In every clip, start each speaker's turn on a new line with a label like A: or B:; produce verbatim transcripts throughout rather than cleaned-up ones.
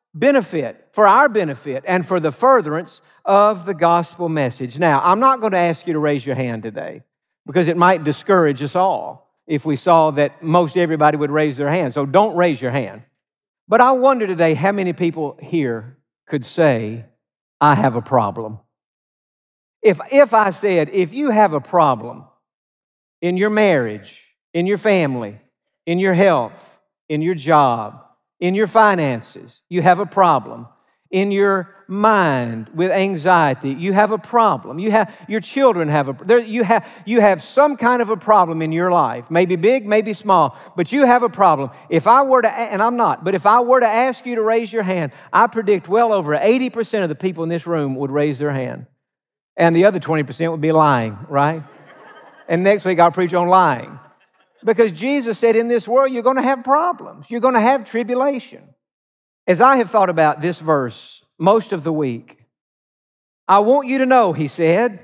A: benefit, for our benefit, and for the furtherance of the gospel message. Now, I'm not going to ask you to raise your hand today because it might discourage us all if we saw that most everybody would raise their hand. So don't raise your hand. But I wonder today how many people here could say, I have a problem. If, if I said, if you have a problem in your marriage, in your family, in your health, in your job, in your finances, you have a problem. In your mind with anxiety, you have a problem. You have your children have a there, you have you have some kind of a problem in your life, maybe big, maybe small, but you have a problem. If I were to, and I'm not, but if I were to ask you to raise your hand, I predict well over eighty percent of the people in this room would raise their hand, and the other twenty percent would be lying, right? And next week I'll preach on lying, because Jesus said, in this world you're going to have problems, you're going to have tribulation. As I have thought about this verse most of the week, I want you to know, he said,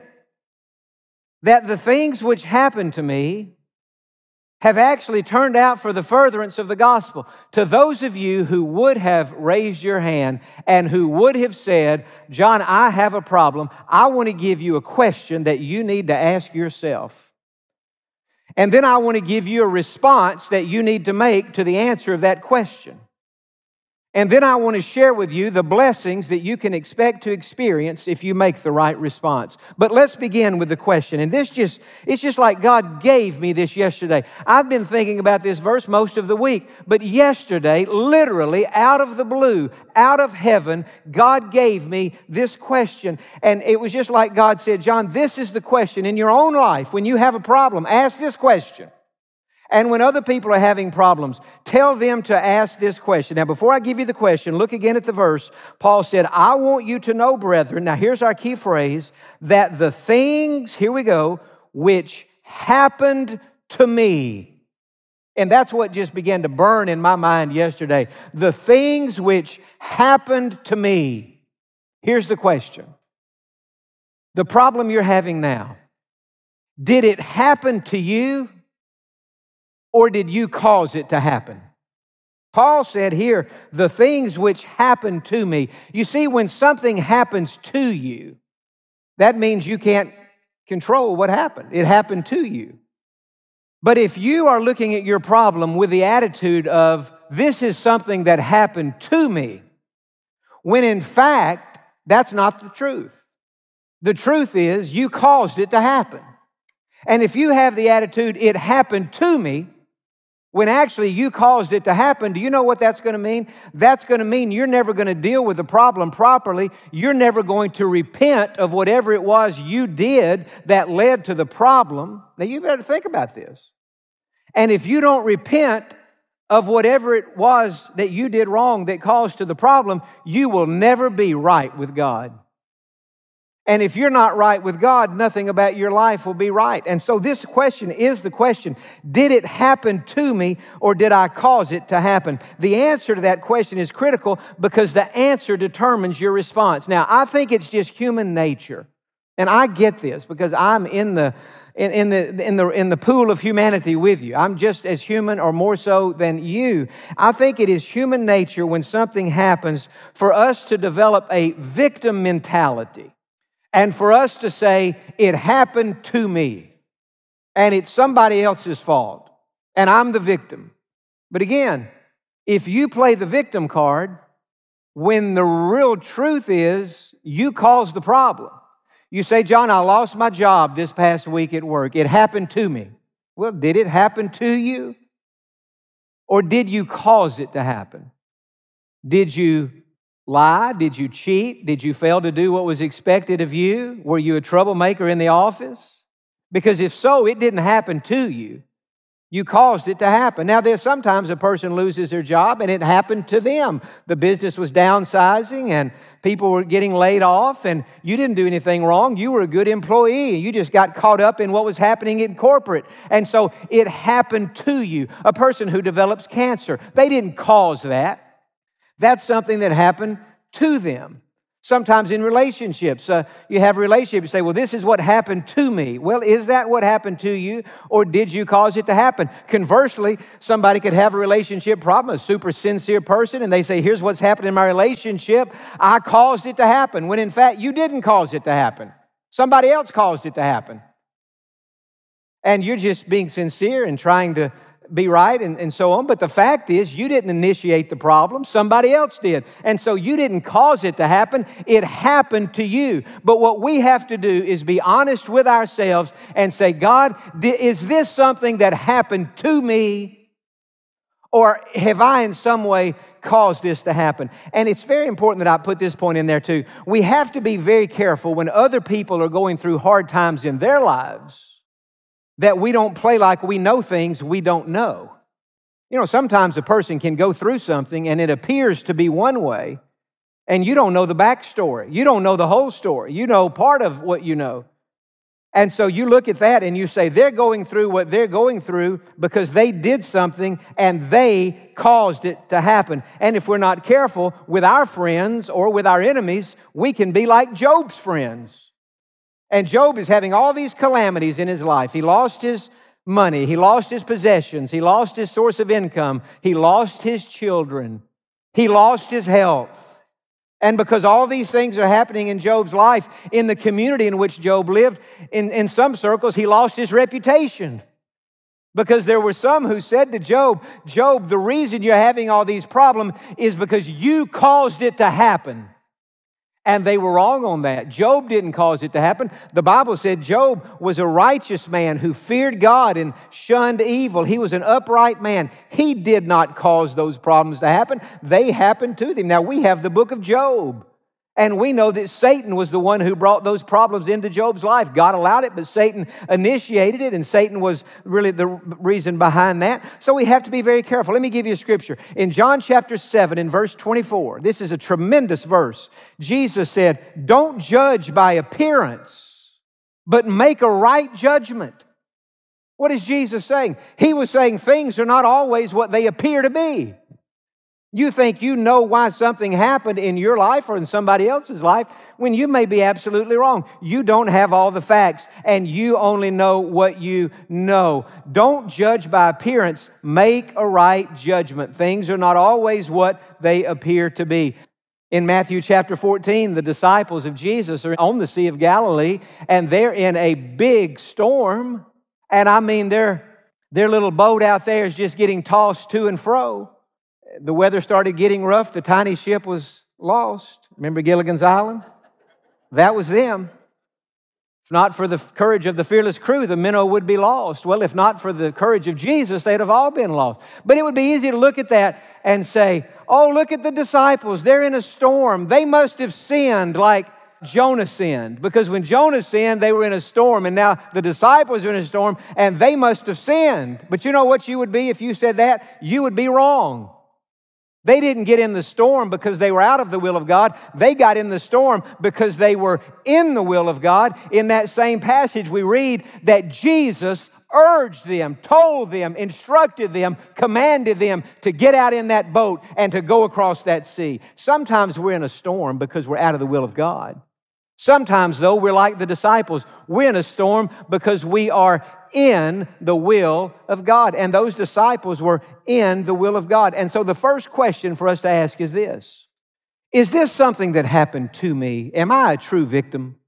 A: that the things which happened to me have actually turned out for the furtherance of the gospel. To those of you who would have raised your hand and who would have said, John, I have a problem, I want to give you a question that you need to ask yourself. And then I want to give you a response that you need to make to the answer of that question. And then I want to share with you the blessings that you can expect to experience if you make the right response. But let's begin with the question. And this just, it's just like God gave me this yesterday. I've been thinking about this verse most of the week. But yesterday, literally out of the blue, out of heaven, God gave me this question. And it was just like God said, John, this is the question in your own life. When you have a problem, ask this question. And when other people are having problems, tell them to ask this question. Now, before I give you the question, look again at the verse. Paul said, I want you to know, brethren, now here's our key phrase, that the things, here we go, which happened to me. And that's what just began to burn in my mind yesterday. The things which happened to me. Here's the question. The problem you're having now, did it happen to you? Or did you cause it to happen? Paul said here, the things which happened to me. You see, when something happens to you, that means you can't control what happened. It happened to you. But if you are looking at your problem with the attitude of, this is something that happened to me, when in fact, that's not the truth. The truth is, you caused it to happen. And if you have the attitude, it happened to me, when actually you caused it to happen, do you know what that's going to mean? That's going to mean you're never going to deal with the problem properly. You're never going to repent of whatever it was you did that led to the problem. Now, you better think about this. And if you don't repent of whatever it was that you did wrong that caused to the problem, you will never be right with God. And if you're not right with God, nothing about your life will be right. And so this question is the question, did it happen to me or did I cause it to happen? The answer to that question is critical because the answer determines your response. Now, I think it's just human nature. And I get this because I'm in the in, in the in the in the pool of humanity with you. I'm just as human or more so than you. I think it is human nature when something happens for us to develop a victim mentality. And for us to say, it happened to me, and it's somebody else's fault, and I'm the victim. But again, if you play the victim card, when the real truth is, you caused the problem. You say, John, I lost my job this past week at work. It happened to me. Well, did it happen to you? Or did you cause it to happen? Did you lie? Did you cheat? Did you fail to do what was expected of you? Were you a troublemaker in the office? Because if so, it didn't happen to you. You caused it to happen. Now, there's sometimes a person loses their job and it happened to them. The business was downsizing and people were getting laid off and you didn't do anything wrong. You were a good employee. You just got caught up in what was happening in corporate. And so it happened to you. A person who develops cancer, they didn't cause that. That's something that happened to them. Sometimes in relationships, uh, you have a relationship, you say, well, this is what happened to me. Well, is that what happened to you, or did you cause it to happen? Conversely, somebody could have a relationship problem, a super sincere person, and they say, here's what's happened in my relationship. I caused it to happen, when in fact, you didn't cause it to happen. Somebody else caused it to happen. And you're just being sincere and trying to be right and, and so on. But the fact is, you didn't initiate the problem. Somebody else did. And so you didn't cause it to happen. It happened to you. But what we have to do is be honest with ourselves and say, God, is this something that happened to me? Or have I in some way caused this to happen? And it's very important that I put this point in there too. We have to be very careful when other people are going through hard times in their lives, that we don't play like we know things we don't know. You know, sometimes a person can go through something and it appears to be one way, and you don't know the backstory. You don't know the whole story. You know part of what you know. And so you look at that and you say, they're going through what they're going through because they did something and they caused it to happen. And if we're not careful with our friends or with our enemies, we can be like Job's friends. And Job is having all these calamities in his life. He lost his money. He lost his possessions. He lost his source of income. He lost his children. He lost his health. And because all these things are happening in Job's life, in the community in which Job lived, in, in some circles, he lost his reputation. Because there were some who said to Job, Job, the reason you're having all these problems is because you caused it to happen. And they were wrong on that. Job didn't cause it to happen. The Bible said Job was a righteous man who feared God and shunned evil. He was an upright man. He did not cause those problems to happen. They happened to him. Now, we have the book of Job. And we know that Satan was the one who brought those problems into Job's life. God allowed it, but Satan initiated it, and Satan was really the reason behind that. So we have to be very careful. Let me give you a scripture. In John chapter seven, in verse twenty-four, this is a tremendous verse. Jesus said, don't judge by appearance, but make a right judgment. What is Jesus saying? He was saying things are not always what they appear to be. You think you know why something happened in your life or in somebody else's life when you may be absolutely wrong. You don't have all the facts, and you only know what you know. Don't judge by appearance. Make a right judgment. Things are not always what they appear to be. In Matthew chapter fourteen, the disciples of Jesus are on the Sea of Galilee, and they're in a big storm. And I mean, their, their little boat out there is just getting tossed to and fro. The weather started getting rough. The tiny ship was lost. Remember Gilligan's Island? That was them. If not for the courage of the fearless crew, the minnow would be lost. Well, if not for the courage of Jesus, they'd have all been lost. But it would be easy to look at that and say, oh, look at the disciples. They're in a storm. They must have sinned like Jonah sinned. Because when Jonah sinned, they were in a storm. And now the disciples are in a storm, and they must have sinned. But you know what you would be if you said that? You would be wrong. They didn't get in the storm because they were out of the will of God. They got in the storm because they were in the will of God. In that same passage, we read that Jesus urged them, told them, instructed them, commanded them to get out in that boat and to go across that sea. Sometimes we're in a storm because we're out of the will of God. Sometimes, though, we're like the disciples. We're in a storm because we are in the will of God. And those disciples were in the will of God. And so the first question for us to ask is this. Is this something that happened to me? Am I a true victim?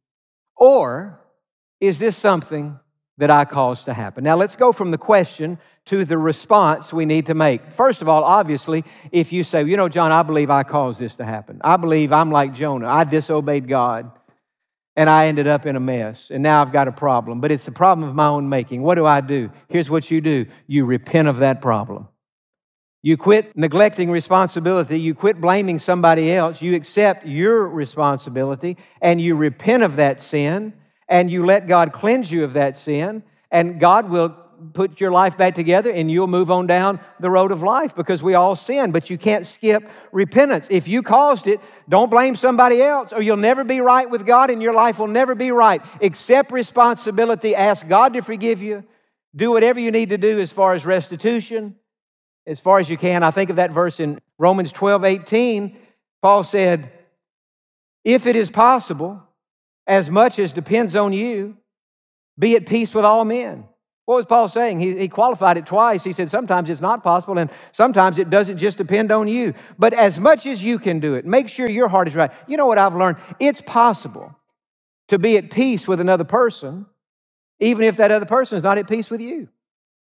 A: Or is this something that I caused to happen? Now, let's go from the question to the response we need to make. First of all, obviously, if you say, you know, John, I believe I caused this to happen. I believe I'm like Jonah. I disobeyed God. And I ended up in a mess, and now I've got a problem. But it's a problem of my own making. What do I do? Here's what you do. You repent of that problem. You quit neglecting responsibility. You quit blaming somebody else. You accept your responsibility, and you repent of that sin, and you let God cleanse you of that sin, and God will put your life back together, and you'll move on down the road of life, because we all sin, but you can't skip repentance. If you caused it, don't blame somebody else, or you'll never be right with God, and your life will never be right. Accept responsibility. Ask God to forgive you. Do whatever you need to do as far as restitution, as far as you can. I think of that verse in Romans twelve eighteen. Paul said, If it is possible, as much as depends on you, be at peace with all men. What was Paul saying? He, he qualified it twice. He said sometimes it's not possible and sometimes it doesn't just depend on you. But as much as you can do it, make sure your heart is right. You know what I've learned? It's possible to be at peace with another person, even if that other person is not at peace with you.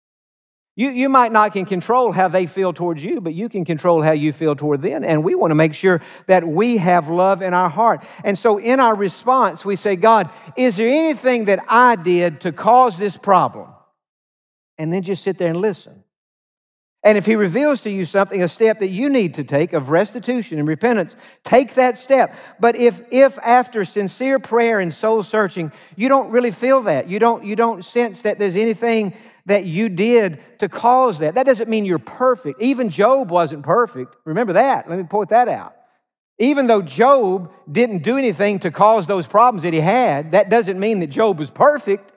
A: You, you might not can control how they feel towards you, but you can control how you feel toward them. And we want to make sure that we have love in our heart. And so in our response, we say, God, is there anything that I did to cause this problem? And then just sit there and listen. And if He reveals to you something, a step that you need to take of restitution and repentance, take that step. But if, if after sincere prayer and soul searching, you don't really feel that, you don't, you don't sense that there's anything that you did to cause that, that doesn't mean you're perfect. Even Job wasn't perfect. Remember that. Let me point that out. Even though Job didn't do anything to cause those problems that he had, that doesn't mean that Job was perfect.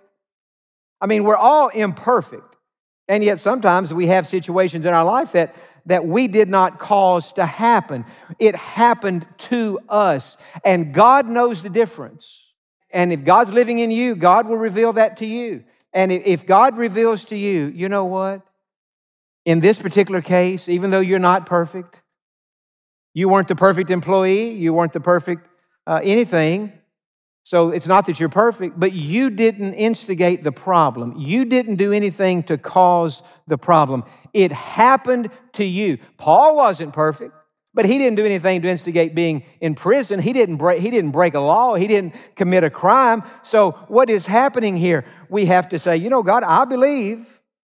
A: I mean, we're all imperfect. And yet sometimes we have situations in our life that, that we did not cause to happen. It happened to us. And God knows the difference. And if God's living in you, God will reveal that to you. And if God reveals to you, you know what? In this particular case, even though you're not perfect, you weren't the perfect employee, you weren't the perfect uh, anything, so it's not that you're perfect, but you didn't instigate the problem. You didn't do anything to cause the problem. It happened to you. Paul wasn't perfect, but he didn't do anything to instigate being in prison. He didn't break, he didn't break a law. He didn't commit a crime. So what is happening here? We have to say, you know, God, I believe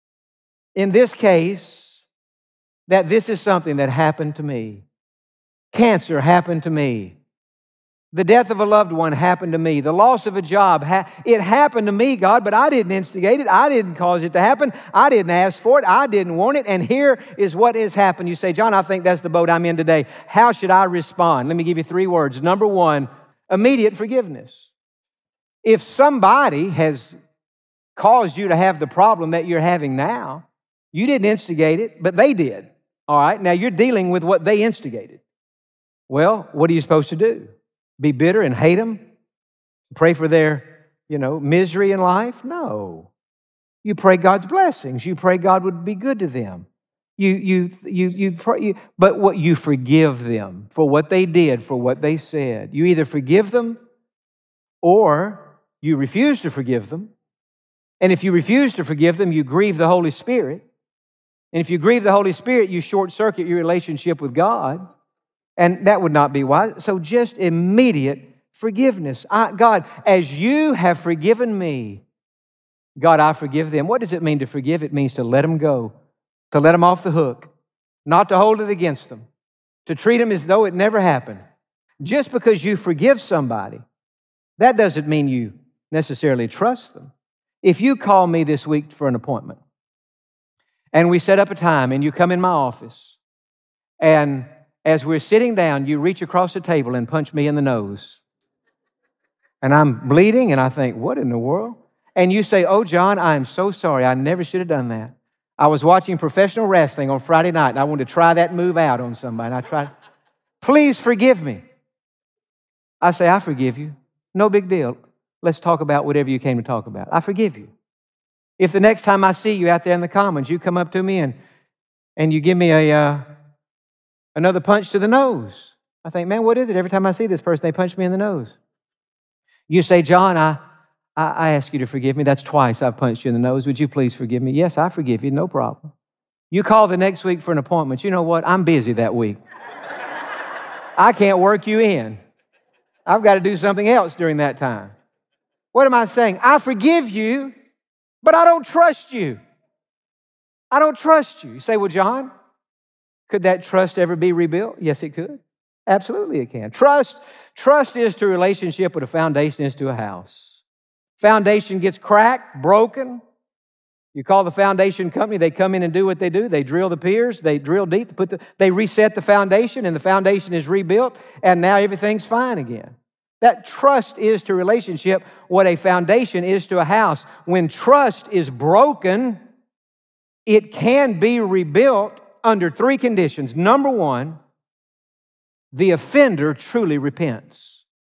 A: in this case that this is something that happened to me. Cancer happened to me. The death of a loved one happened to me. The loss of a job, it happened to me, God, but I didn't instigate it. I didn't cause it to happen. I didn't ask for it. I didn't want it. And here is what has happened. You say, John, I think that's the boat I'm in today. How should I respond? Let me give you three words. Number one, immediate forgiveness. If somebody has caused you to have the problem that you're having now, you didn't instigate it, but they did. All right, now you're dealing with what they instigated. Well, what are you supposed to do? Be bitter and hate them? Pray for their, you know, misery in life? No. You pray God's blessings. You pray God would be good to them. You, you, you, you pray, you, but what you forgive them for what they did, for what they said. You either forgive them or you refuse to forgive them. And if you refuse to forgive them, you grieve the Holy Spirit. And if you grieve the Holy Spirit, you short-circuit your relationship with God. And that would not be wise. So just immediate forgiveness. I, God, as you have forgiven me, God, I forgive them. What does it mean to forgive? It means to let them go, to let them off the hook, not to hold it against them, to treat them as though it never happened. Just because you forgive somebody, that doesn't mean you necessarily trust them. If you call me this week for an appointment, and we set up a time, and you come in my office, and as we're sitting down, you reach across the table and punch me in the nose. And I'm bleeding, and I think, what in the world? And you say, oh, John, I'm so sorry. I never should have done that. I was watching professional wrestling on Friday night, and I wanted to try that move out on somebody. And I tried, please forgive me. I say, I forgive you. No big deal. Let's talk about whatever you came to talk about. I forgive you. If the next time I see you out there in the commons, you come up to me and, and you give me a... Uh, Another punch to the nose. I think, man, what is it? Every time I see this person, they punch me in the nose. You say, John, I, I, I ask you to forgive me. That's twice I've punched you in the nose. Would you please forgive me? Yes, I forgive you. No problem. You call the next week for an appointment. You know what? I'm busy that week. I can't work you in. I've got to do something else during that time. What am I saying? I forgive you, but I don't trust you. I don't trust you. You say, well, John, could that trust ever be rebuilt? Yes, it could. Absolutely it can. Trust, trust is to a relationship what a foundation is to a house. Foundation gets cracked, broken. You call the foundation company, they come in and do what they do. They drill the piers, they drill deep, put the, they reset the foundation, and the foundation is rebuilt, and now everything's fine again. That trust is to a relationship what a foundation is to a house. When trust is broken, it can be rebuilt under three conditions. Number one, the offender truly repents.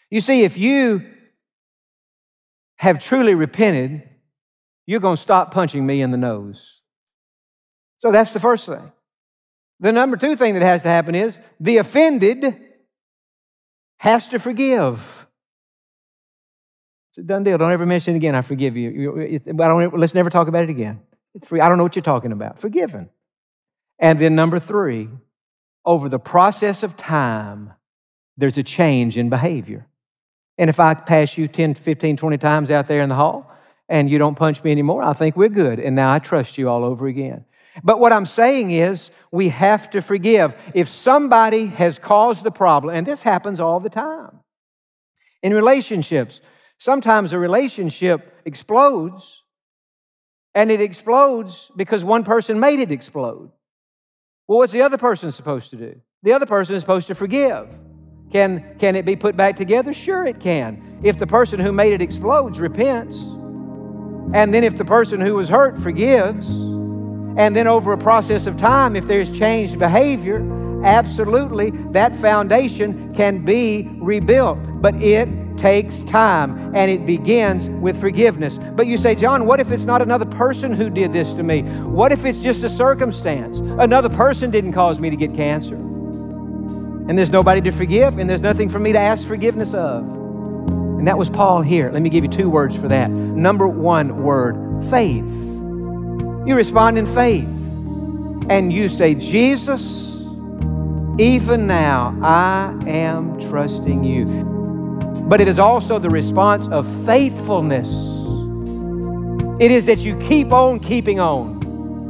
A: You see, if you have truly repented, you're going to stop punching me in the nose. So that's the first thing. The number two thing that has to happen is the offended has to forgive. It's a done deal. Don't ever mention it again. I forgive you. I don't, let's never talk about it again. It's free. I don't know what you're talking about. Forgiven. And then number three, over the process of time, there's a change in behavior. And if I pass you ten, fifteen, twenty times out there in the hall and you don't punch me anymore, I think we're good. And now I trust you all over again. But what I'm saying is we have to forgive. If somebody has caused the problem, and this happens all the time. In relationships, sometimes a relationship explodes, and it explodes because one person made it explode. Well, what's the other person supposed to do? The other person is supposed to forgive. Can, can it be put back together? Sure it can. If the person who made it explodes repents, and then if the person who was hurt forgives, and then over a process of time, if there's changed behavior, absolutely, that foundation can be rebuilt. But it takes time, and it begins with forgiveness. But you say, John, what if it's not another person who did this to me? What if it's just a circumstance? Another person didn't cause me to get cancer. And there's nobody to forgive, and there's nothing for me to ask forgiveness of. And that was Paul here. Let me give you two words for that. Number one word, faith. You respond in faith, and you say, Jesus, even now I am trusting you. But it is also the response of faithfulness. It is that you keep on keeping on.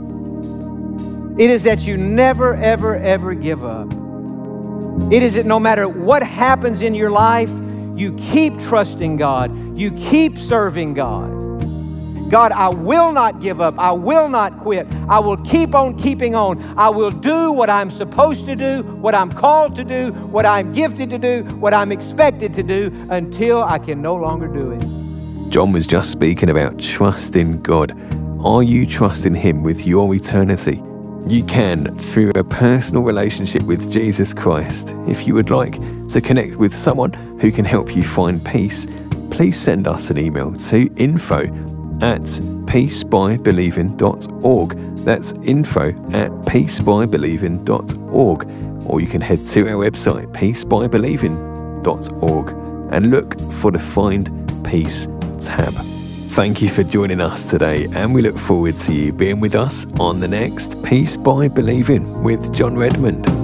A: It is that you never, ever, ever give up. It is that no matter what happens in your life, you keep trusting God. You keep serving God. God, I will not give up. I will not quit. I will keep on keeping on. I will do what I'm supposed to do, what I'm called to do, what I'm gifted to do, what I'm expected to do until I can no longer do it.
B: John was just speaking about trusting God. Are you trusting Him with your eternity? You can through a personal relationship with Jesus Christ. If you would like to connect with someone who can help you find peace, please send us an email to info at peacebybelieving dot org. That's info at peacebybelieving dot org. Or you can head to our website, peacebybelieving dot org, and look for the Find Peace tab. Thank you for joining us today, and we look forward to you being with us on the next Peace by Believing with John Redmond.